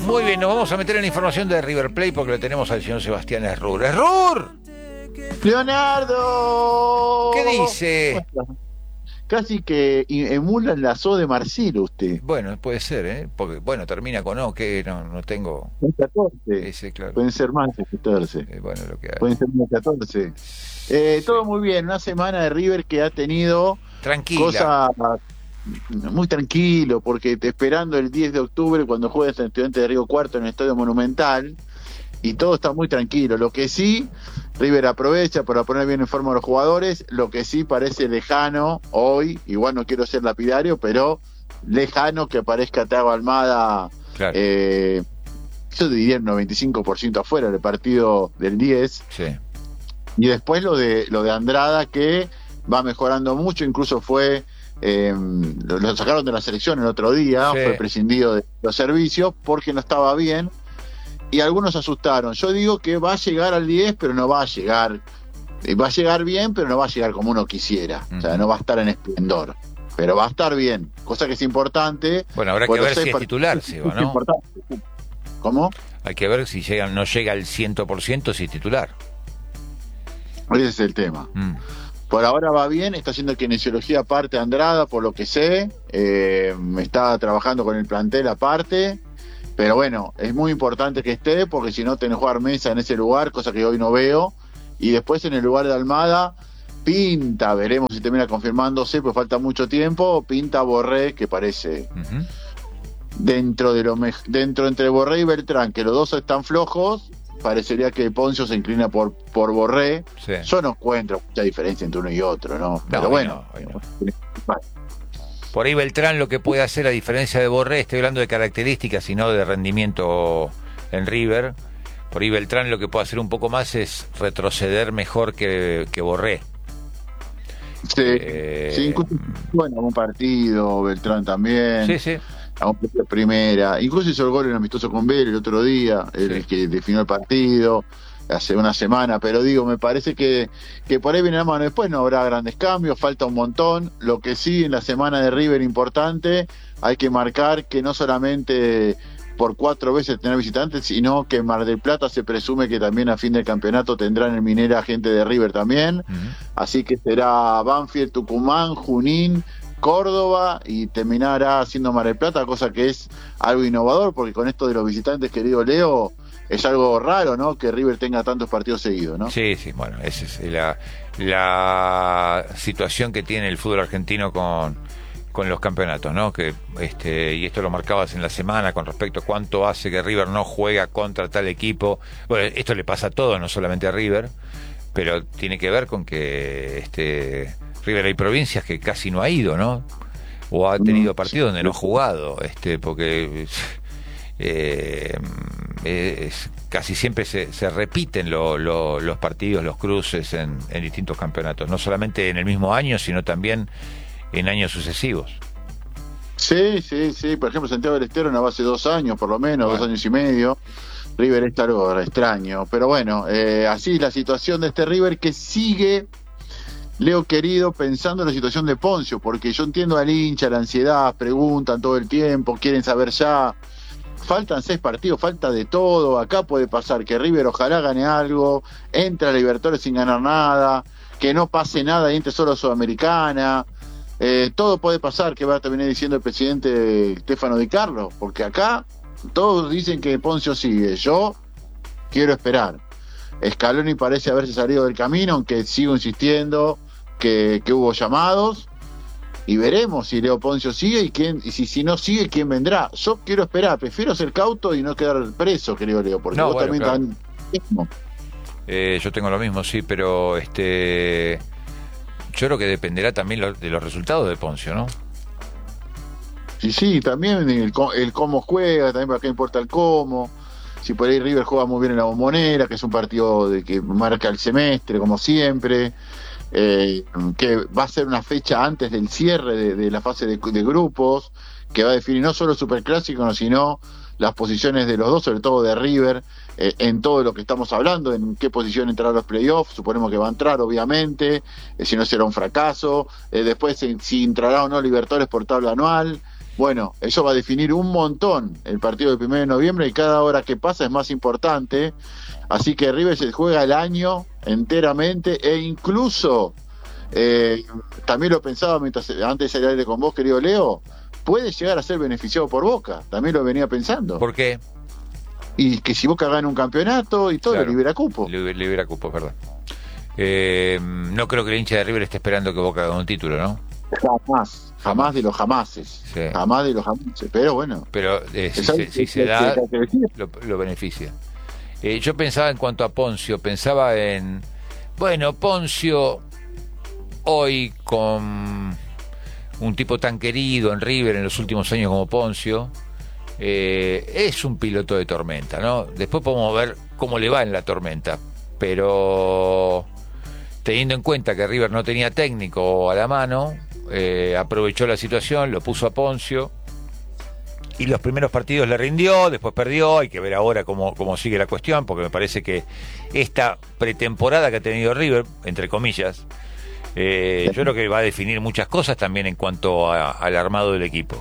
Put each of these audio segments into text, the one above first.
Muy bien, nos vamos a meter en la información de River Plate porque lo tenemos al señor Sebastián Errur. ¡Errur! ¡Leonardo! ¿Qué dice? Casi que emula la SO de Marcelo usted. Bueno, puede ser, ¿eh? Porque, bueno, termina con O, que no tengo... Es 14. Ese, claro. Pueden ser más de 14. Bueno, lo que hay. Pueden ser más de 14. Sí. Todo muy bien. Una semana de River que ha tenido Tranquila. cosas muy tranquilo, porque esperando el 10 de octubre cuando juegue el Estudiantes de Río Cuarto en el Estadio Monumental, y todo está muy tranquilo. Lo que sí, River aprovecha para poner bien en forma a los jugadores. Lo que sí parece lejano hoy, igual no quiero ser lapidario, pero lejano que aparezca Thiago Almada, Claro. yo diría el 95% afuera del partido del 10. Sí. Y después lo de Andrada, que va mejorando mucho, incluso fue lo sacaron de la selección el otro día, Sí. fue prescindido de los servicios porque no estaba bien, y algunos asustaron. Yo digo que va a llegar al 10, pero no va a llegar, va a llegar bien, pero no va a llegar como uno quisiera. O sea, no va a estar en esplendor, pero va a estar bien, cosa que es importante. Bueno, habrá que ver si es titular, Seba, ¿no? ¿Cómo? Hay que ver si no llega al 100% si es titular. Ese es el tema. Por ahora va bien, está haciendo kinesiología aparte Andrada, por lo que sé, está trabajando con el plantel aparte, pero bueno, es muy importante que esté, porque si no tenés que jugar Mesa en ese lugar, cosa que hoy no veo, y después en el lugar de Almada, pinta, veremos si termina confirmándose, pues falta mucho tiempo, pinta Borré, que parece dentro entre Borré y Beltrán, que los dos están flojos, parecería que Poncio se inclina por Borré. Sí. Yo no encuentro mucha diferencia entre uno y otro, ¿no? Pero No, bueno. no. Por ahí Beltrán lo que puede hacer, a diferencia de Borré, estoy hablando de características y no de rendimiento en River. Por ahí Beltrán lo que puede hacer un poco más es retroceder mejor que Borré. Sí, incluso bueno, un partido, Beltrán también. Sí, sí. A un partido de primera, incluso hizo el gol en amistoso con Vélez el otro día, el que definió el partido hace una semana, pero digo, me parece que por ahí viene la mano. Después no habrá grandes cambios, falta un montón. Lo que sí, en la semana de River importante, hay que marcar que no solamente por 4 veces tener visitantes, sino que en Mar del Plata se presume que también a fin del campeonato tendrán en Minera gente de River también, así que será Banfield, Tucumán, Junín, Córdoba, y terminará siendo Mar del Plata, cosa que es algo innovador, porque con esto de los visitantes, querido Leo, es algo raro, ¿no? Que River tenga tantos partidos seguidos, ¿no? Sí, bueno, esa es la situación que tiene el fútbol argentino con los campeonatos, ¿no? Que y esto lo marcabas en la semana con respecto a cuánto hace que River no juega contra tal equipo. Bueno, esto le pasa a todo, no solamente a River, pero tiene que ver con que River hay provincias que casi no ha ido, ¿no? O ha tenido partidos donde no ha jugado, porque casi siempre se repiten los partidos, los cruces en distintos campeonatos, no solamente en el mismo año, sino también en años sucesivos. Sí, por ejemplo Santiago del Estero no va hace 2 años por lo menos, 2 años y medio. River es algo extraño, pero bueno, así es la situación de este River, que sigue, Leo querido, pensando en la situación de Poncio, porque yo entiendo al hincha, la ansiedad, preguntan todo el tiempo, quieren saber ya. Faltan 6 partidos, falta de todo. Acá puede pasar que River ojalá gane algo, entre a Libertadores sin ganar nada, que no pase nada y entre solo a Sudamericana. Todo puede pasar, que va a terminar diciendo el presidente Stefano Di Carlo, porque acá todos dicen que Poncio sigue. Yo quiero esperar. Scaloni parece haberse salido del camino, aunque sigo insistiendo que hubo llamados. Y veremos si Leo Poncio sigue y si no sigue, quién vendrá. Yo quiero esperar, prefiero ser cauto y no quedar preso, querido Leo, porque vos también claro. mismo. Yo tengo lo mismo, sí, pero yo creo que dependerá también de los resultados de Poncio, ¿no? Sí, también el cómo juega, también para qué importa el cómo. Si por ahí River juega muy bien en la Bombonera, que es un partido que marca el semestre, como siempre. Que va a ser una fecha antes del cierre de la fase de grupos, que va a definir no solo el Superclásico, sino las posiciones de los dos, sobre todo de River, en todo lo que estamos hablando, en qué posición entrará a los playoffs. Suponemos que va a entrar, obviamente, si no será un fracaso. Después si entrará o no Libertadores por tabla anual. Bueno, eso va a definir un montón el partido del 1 de noviembre y cada hora que pasa es más importante. Así que River se juega el año enteramente e incluso, también lo pensaba antes de salir al aire con vos, querido Leo, puede llegar a ser beneficiado por Boca. También lo venía pensando. ¿Por qué? Y que si Boca gana un campeonato y todo, Claro, le libera cupo. libera cupo, perdón. No creo que el hincha de River esté esperando que Boca gane un título, ¿no? Jamás de los jamases. Sí. Jamás de los jamases. Pero bueno. Pero si se da, lo beneficia. Yo pensaba en cuanto a Poncio, pensaba en... Bueno, Poncio, hoy con un tipo tan querido en River en los últimos años como Poncio, es un piloto de tormenta, ¿no? Después podemos ver cómo le va en la tormenta, pero teniendo en cuenta que River no tenía técnico a la mano, aprovechó la situación, lo puso a Poncio y los primeros partidos le rindió, después perdió. Hay que ver ahora cómo sigue la cuestión, porque me parece que esta pretemporada que ha tenido River, entre comillas, yo creo que va a definir muchas cosas también en cuanto al armado del equipo.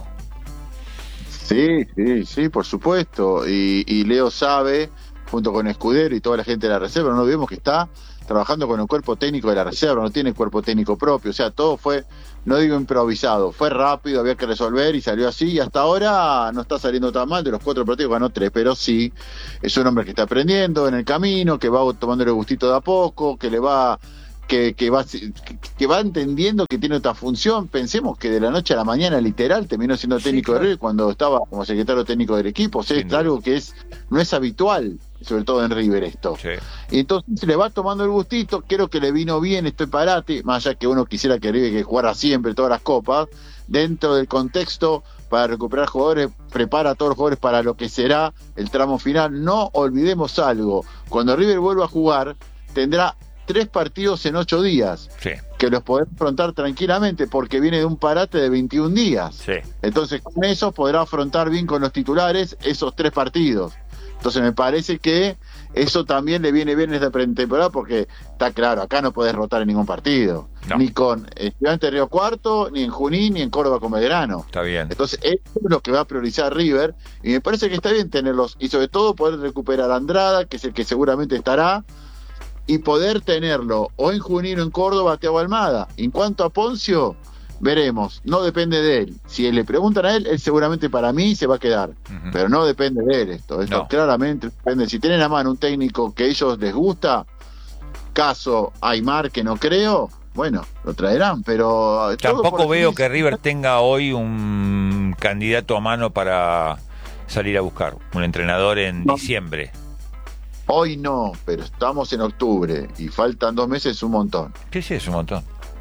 Sí, por supuesto. Y Leo sabe, junto con Escudero y toda la gente de la reserva, no olvidemos que está trabajando con el cuerpo técnico de la reserva, no tiene cuerpo técnico propio, o sea, todo fue, no digo improvisado, fue rápido, había que resolver y salió así, y hasta ahora no está saliendo tan mal. De los 4 partidos ganó 3, pero sí, es un hombre que está aprendiendo en el camino, que va tomando el gustito de a poco, que le va... Que va entendiendo que tiene otra función. Pensemos que de la noche a la mañana literal terminó siendo técnico de River cuando estaba como secretario técnico del equipo. O sea, es algo que no es habitual, sobre todo en River esto. Sí. Y entonces le va tomando el gustito, creo que le vino bien este parate, más allá que uno quisiera que River que jugara siempre todas las copas, dentro del contexto para recuperar jugadores, prepara a todos los jugadores para lo que será el tramo final. No olvidemos algo, cuando River vuelva a jugar, tendrá 3 partidos en 8 días, sí, que los podrá afrontar tranquilamente porque viene de un parate de 21 días. Sí. Entonces con eso podrá afrontar bien con los titulares esos 3 partidos. Entonces me parece que eso también le viene bien en esta pretemporada, porque está claro, acá no podés rotar en ningún partido, no, ni con Estudiantes de Río Cuarto, ni en Junín, ni en Córdoba con Belgrano. Está bien. Entonces eso es lo que va a priorizar River, y me parece que está bien tenerlos, y sobre todo poder recuperar a Andrada, que es el que seguramente estará, y poder tenerlo o en Junín o en Córdoba, Thiago Almada. En cuanto a Poncio, veremos, no depende de él. Si le preguntan a él seguramente para mí se va a quedar, pero no depende de él esto no, claramente depende. Si tienen a mano un técnico que a ellos les gusta, caso Aymar, que no creo, bueno, lo traerán, pero tampoco veo que River tenga hoy un candidato a mano para salir a buscar un entrenador en diciembre. Hoy no, pero estamos en octubre y faltan 2 meses, un montón. Sí, es un montón.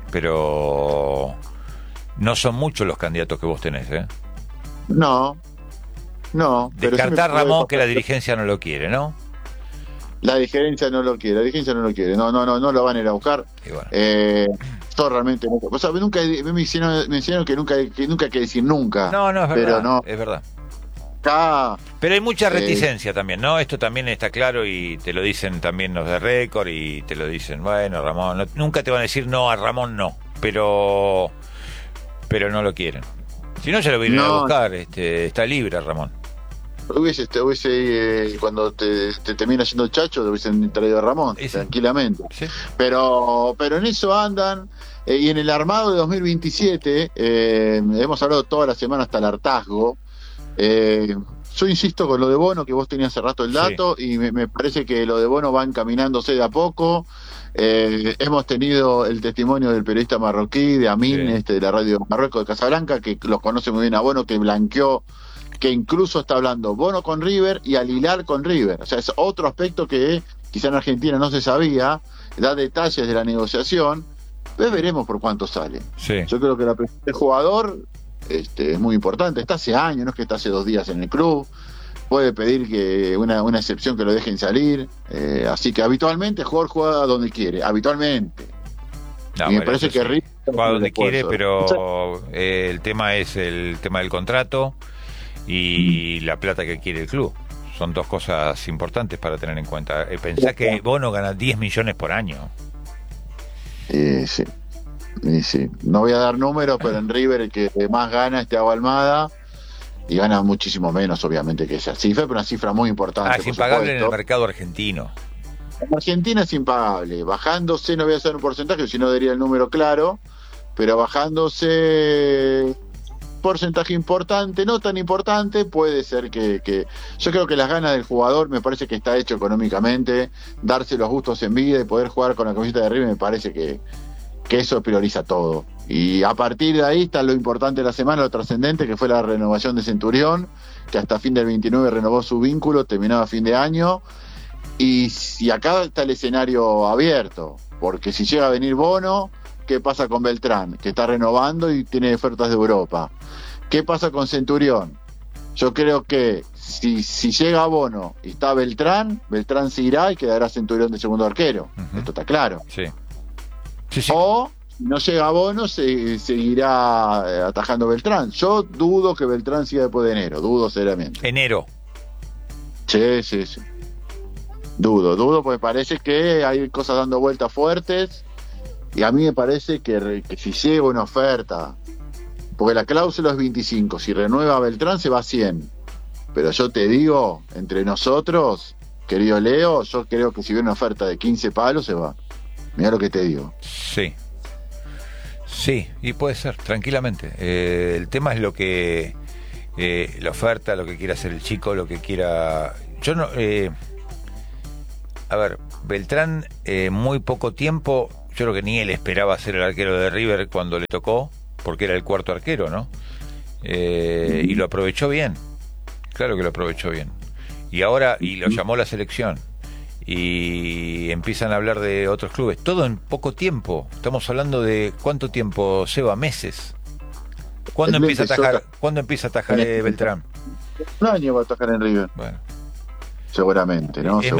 Pero no son muchos los candidatos que vos tenés, ¿eh? No. Descartar sí Ramón, que la dirigencia no lo quiere, ¿no? La dirigencia no lo quiere. No lo van a ir a buscar. Bueno. Yo realmente no. O sea, nunca me enseñaron que nunca hay que decir nunca. No, es verdad. Pero no. Es verdad. Pero hay mucha reticencia también, ¿no? Esto también está claro y te lo dicen también los de Récord y te lo dicen, bueno, Ramón, nunca te van a decir no a Ramón, no, pero no lo quieren. Si no, ya lo vienen a buscar, está libre Ramón. Hubiese cuando te termina yendo el Chacho, te hubiesen traído a Ramón, sí, tranquilamente. Sí. Pero en eso andan, y en el armado de 2027, hemos hablado toda la semana hasta el hartazgo. Yo insisto con lo de Bono, que vos tenías hace rato el dato, sí, y me parece que lo de Bono va encaminándose de a poco. Hemos tenido el testimonio del periodista marroquí, de Amin, sí, de la radio Marruecos de Casablanca, que los conoce muy bien a Bono, que blanqueó, que incluso está hablando Bono con River y Al Hilal con River. O sea, es otro aspecto que quizá en Argentina no se sabía, da detalles de la negociación, pero veremos por cuánto sale. Sí. Yo creo que la presencia del jugador es muy importante. Está hace años, no es que está hace 2 días en el club. Puede pedir que una excepción que lo dejen salir. Así que habitualmente el jugador juega donde quiere, habitualmente. No, y me parece que River juega donde quiere, pero el tema es el tema del contrato y la plata que quiere el club. Son 2 cosas importantes para tener en cuenta. Pensá que Bono gana 10 millones por año. Sí. No voy a dar números, pero en River el que más gana es Thiago Almada, y gana muchísimo menos, obviamente, que esa cifra, pero una cifra muy importante. Es impagable en el mercado argentino. En Argentina es impagable. Bajándose, no voy a hacer un porcentaje, si no daría el número claro, pero bajándose porcentaje importante, no tan importante, puede ser que yo creo que las ganas del jugador, me parece que está hecho económicamente, darse los gustos en vida y poder jugar con la camiseta de River, me parece que eso prioriza todo. Y a partir de ahí está lo importante de la semana, lo trascendente, que fue la renovación de Centurión, que hasta fin del 29 renovó su vínculo, terminaba a fin de año, y acá está el escenario abierto, porque si llega a venir Bono, ¿qué pasa con Beltrán? Que está renovando y tiene ofertas de Europa. ¿Qué pasa con Centurión? Yo creo que si llega Bono y está Beltrán se irá y quedará Centurión de segundo arquero. Esto está claro. Sí. O si no llega Bono, seguirá atajando Beltrán. Yo dudo que Beltrán siga después de enero, dudo seriamente. Enero. Sí. Dudo, porque parece que hay cosas dando vueltas fuertes. Y a mí me parece que si llega una oferta, porque la cláusula es 25, si renueva Beltrán se va a 100. Pero yo te digo, entre nosotros, querido Leo, yo creo que si viene una oferta de 15 palos se va. Mirá lo que te digo. Sí, y puede ser, tranquilamente. El tema es lo que la oferta, lo que quiera hacer el chico, lo que quiera. Yo no. A ver, Beltrán, muy poco tiempo. Yo creo que ni él esperaba ser el arquero de River cuando le tocó, porque era el cuarto arquero, ¿no? Y lo aprovechó bien. Claro que lo aprovechó bien. Y ahora, y lo llamó la selección. Y empiezan a hablar de otros clubes. Todo en poco tiempo. Estamos hablando de ¿cuánto tiempo, Seba? Meses. ¿Cuándo empieza a atajar Beltrán? Un año va a atajar en River. Bueno. Seguramente, ¿no? Es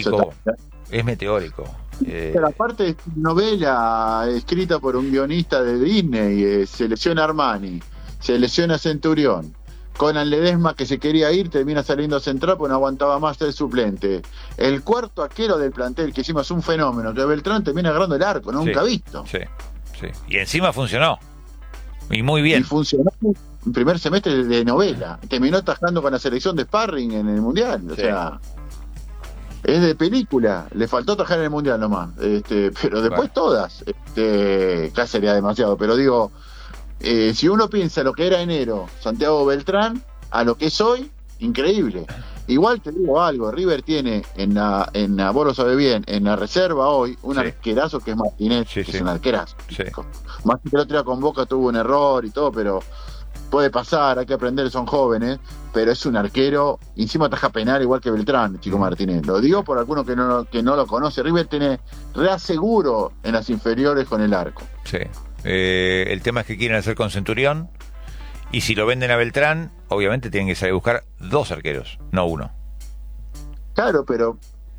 meteórico. Pero aparte es novela escrita por un guionista de Disney, se lesiona Armani, se lesiona Centurión, Conan Ledesma, que se quería ir, termina saliendo a central porque no aguantaba más el suplente. El cuarto arquero del plantel, que hicimos un fenómeno, que Beltrán termina agarrando el arco, nunca visto. Sí. Y encima funcionó. Y muy bien. Y funcionó en primer semestre de novela. Terminó atajando con la selección de sparring en el Mundial. O sea, es de película. Le faltó atajar en el Mundial nomás. Pero después todas. Casi sería demasiado. Pero digo, si uno piensa lo que era enero, Santiago Beltrán, a lo que es hoy, increíble. Igual te digo algo, River tiene vos lo sabés bien, en la reserva hoy, un arquerazo que es Martínez, que es un arquerazo. Más que el otro día con Boca tuvo un error y todo, pero puede pasar, hay que aprender, son jóvenes, pero es un arquero, encima ataja penal igual que Beltrán, chico Martínez. Lo digo por alguno que no lo conoce. River tiene reaseguro en las inferiores con el arco. Sí. El tema es que quieren hacer con Centurión. Y si lo venden a Beltrán, obviamente tienen que salir a buscar 2 arqueros, no 1. Claro, pero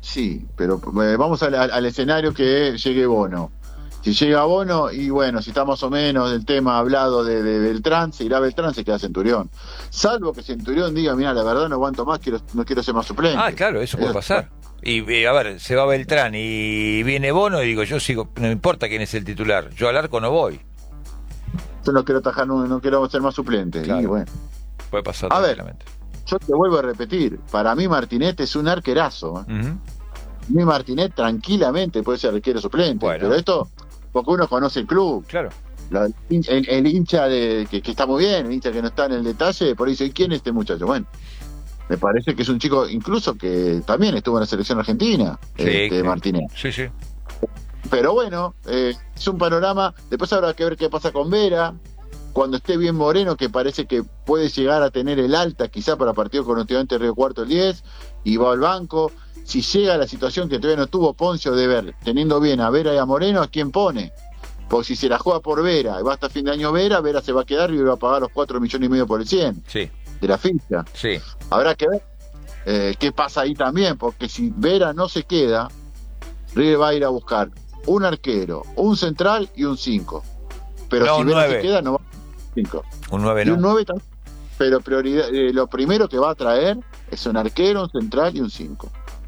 vamos al escenario que llegue Bono. Si llega Bono, y bueno, si está más o menos del tema hablado de Beltrán, se irá Beltrán, se queda Centurión. Salvo que Centurión diga, mira, la verdad no aguanto más, no quiero ser más suplente. Claro, eso puede pasar. Y a ver, se va Beltrán y viene Bono y digo, yo sigo, no importa quién es el titular, yo al arco no voy. Yo no quiero atajar, no quiero ser más suplente. Claro. Y bueno, puede pasar tranquilamente. Yo te vuelvo a repetir, para mí Martinet es un arquerazo. Mi Martinet tranquilamente puede ser arquero suplente, pero esto, porque uno conoce el club. Claro. El hincha que está muy bien, el hincha que no está en el detalle, por ahí dice, ¿quién es este muchacho? Bueno, me parece que es un chico incluso que también estuvo en la selección argentina, Martinet. Sí. Pero bueno, es un panorama. Después habrá que ver qué pasa con Vera. Cuando esté bien Moreno, que parece que puede llegar a tener el alta, quizá para partido con Estudiantes Río Cuarto el 10, y va al banco. Si llega a la situación que todavía no tuvo Poncio de ver, teniendo bien a Vera y a Moreno, ¿a quién pone? Porque si se la juega por Vera y va hasta fin de año Vera se va a quedar y va a pagar los 4,5 millones por el 100 de la ficha. Sí. Habrá que ver qué pasa ahí también, porque si Vera no se queda, River va a ir a buscar un arquero, un central y un 5. Pero no, si Vera 9. se queda, no va a 5. Un 9 y no. Un 9 también. Pero prioridad, lo primero que va a traer es un arquero, un central y un 5.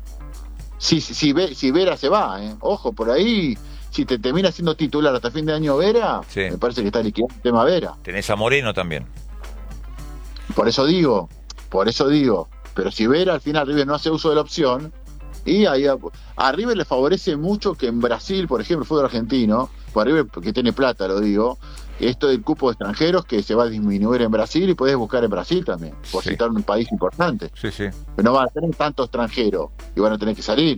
Si Vera se va, ojo, por ahí, si te termina siendo titular hasta fin de año Vera, me parece que está liquidado el tema Vera. Tenés a Moreno también. Por eso digo, pero si Vera al final River no hace uso de la opción, y ahí a River le favorece mucho que en Brasil, por ejemplo, el fútbol argentino, por River que tiene plata, lo digo, esto del cupo de extranjeros que se va a disminuir en Brasil y podés buscar en Brasil también, por citar un país importante. Sí. Pero no van a tener tanto extranjero y van a tener que salir.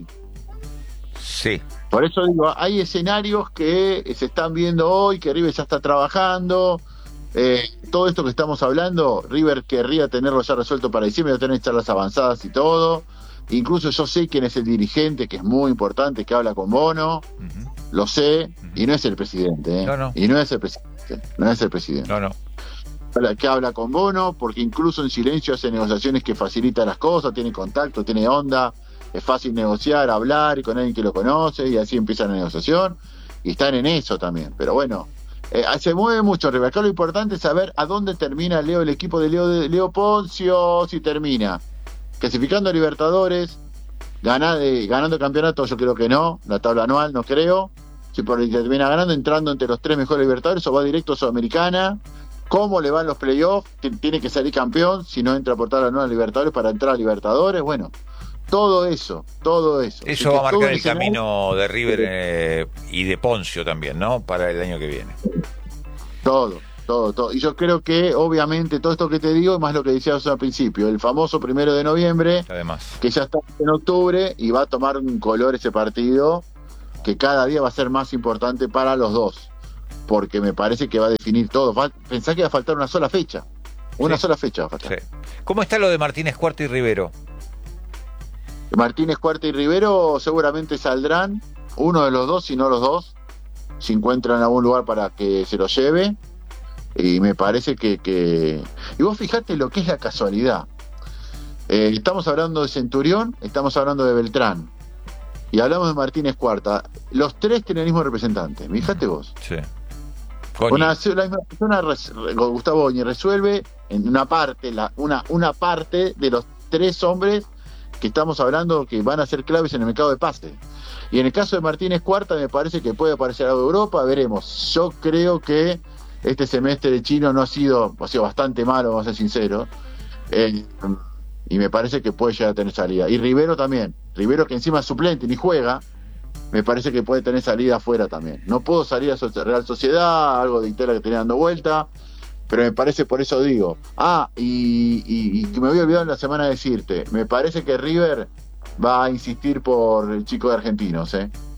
Sí. Por eso digo, hay escenarios que se están viendo hoy, que River ya está trabajando. Todo esto que estamos hablando, River querría tenerlo ya resuelto para diciembre, ya tener charlas avanzadas y todo. Incluso yo sé quién es el dirigente, que es muy importante, que habla con Bono. Lo sé, y no es el presidente. No. Y no es el presidente. No es el presidente. No. Que habla con Bono, porque incluso en silencio hace negociaciones que facilitan las cosas, tiene contacto, tiene onda, es fácil negociar, hablar y con alguien que lo conoce, y así empieza la negociación, y están en eso también. Pero bueno, se mueve mucho River. Acá lo importante es saber a dónde termina el equipo de Leo Poncio, si termina clasificando a Libertadores, ganando campeonato, yo creo que no, la tabla anual no creo, si por ahí termina ganando, entrando entre los 3 mejores Libertadores, o va directo a Sudamericana. ¿Cómo le van los playoffs? Tiene que salir campeón, si no entra por tabla anual a Libertadores para entrar a Libertadores. Bueno, todo eso. Eso va a marcar el camino de River y de Poncio también, ¿no? Para el año que viene. Todo. Y yo creo que, obviamente, todo esto que te digo, más lo que decías al principio, el famoso 1 de noviembre, además, que ya está en octubre, y va a tomar un color ese partido, que cada día va a ser más importante para los dos, porque me parece que va a definir todo. Pensá que va a faltar una sola fecha. Sola fecha va a faltar. Sí. ¿Cómo está lo de Martínez Cuarta y Rivero? Martínez Cuarta y Rivero seguramente saldrán, uno de los dos, si no los dos, si encuentran algún lugar para que se lo lleve. Y me parece que... Y vos fijate lo que es la casualidad. Estamos hablando de Centurión, estamos hablando de Beltrán, y hablamos de Martínez Cuarta. Los 3 tienen el mismo representante, fíjate vos. Sí. La misma persona, Gustavo Goñi, resuelve en una parte, una parte de los 3 hombres que estamos hablando que van a ser claves en el mercado de pases. Y en el caso de Martínez Cuarta me parece que puede aparecer algo de Europa, veremos. Yo creo que este semestre de Chino ha sido bastante malo, vamos a ser sinceros, y me parece que puede llegar a tener salida. Y Rivero también, Rivero que encima es suplente, ni juega, me parece que puede tener salida afuera también. No puedo salir a Real Sociedad, algo de Itela que tenía dando vuelta, pero me parece, por eso digo. Y que me había olvidado en la semana de decirte, me parece que River va a insistir por el chico de Argentinos,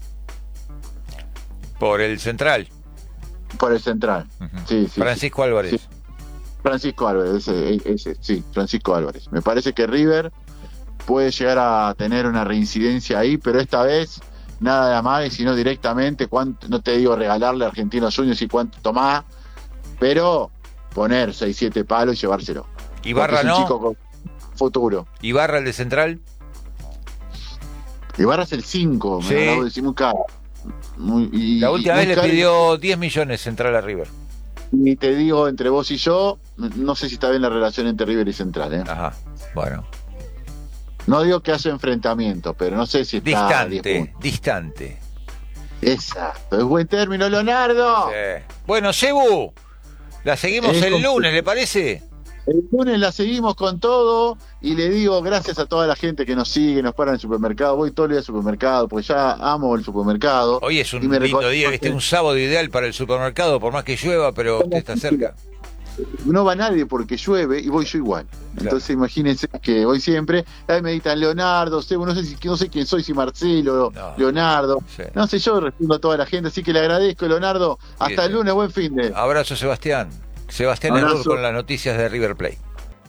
por el central. Por el central. Sí, Francisco Álvarez. Sí. Francisco Álvarez, ese, Francisco Álvarez. Me parece que River puede llegar a tener una reincidencia ahí, pero esta vez nada de Amague, sino directamente, no te digo regalarle a Argentinos Juniors y cuánto tomás, pero poner 6-7 palos y llevárselo. Ibarra no. Chico con futuro. Ibarra el de central. Ibarra es el 5, sí. Me lo decimos caro. La última vez le pidió 10 millones Central a River. Y te digo, entre vos y yo, no sé si está bien la relación entre River y Central. Ajá, bueno. No digo que haya enfrentamiento, pero no sé si está distante. Exacto, es buen término, Leonardo. Sí. Bueno, Cebu, la seguimos el lunes, ¿le parece? El lunes la seguimos con todo y le digo gracias a toda la gente que nos sigue, nos para en el supermercado. Voy todo el día al supermercado porque ya amo el supermercado. Hoy es un lindo día, un sábado ideal para el supermercado, por más que llueva, pero usted está cerca. No va nadie porque llueve y voy yo igual. Claro. Entonces imagínense que voy siempre. Ahí me editan Leonardo, no sé quién soy, si Marcelo, no, Leonardo. Sí. No sé, yo respondo a toda la gente, así que le agradezco, Leonardo. Hasta el lunes, buen fin de. Abrazo, Sebastián. Sebastián Errur con las noticias de River Plate.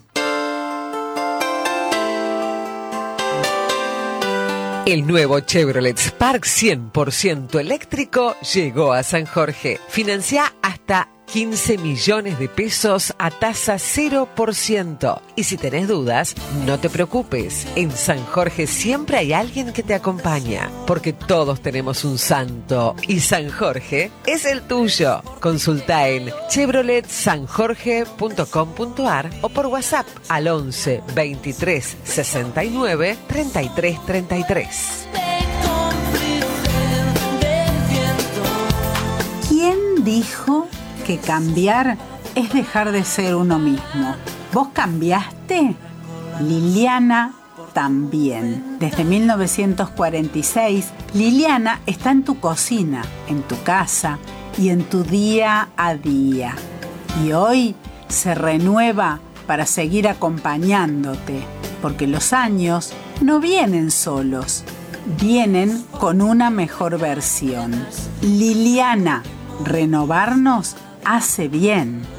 El nuevo Chevrolet Spark 100% eléctrico llegó a San Jorge. Financia hasta 15 millones de pesos a tasa 0%. Y si tenés dudas, no te preocupes. En San Jorge siempre hay alguien que te acompaña, porque todos tenemos un santo y San Jorge es el tuyo. Consulta en chevroletsanjorge.com.ar o por WhatsApp al 11 23 69 33 33. ¿Quién dijo que cambiar es dejar de ser uno mismo? ¿Vos cambiaste? Liliana también. Desde 1946, Liliana está en tu cocina, en tu casa y en tu día a día. Y hoy se renueva para seguir acompañándote, porque los años no vienen solos, vienen con una mejor versión. Liliana, renovarnos hace bien.